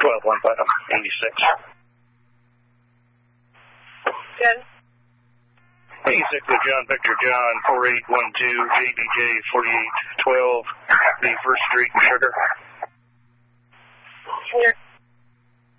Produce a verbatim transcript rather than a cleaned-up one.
twelve one five eighty-six. Good. eighty-six with John Victor John, four eight one two, J B J, forty-eight twelve, the First Street in Sugar. Your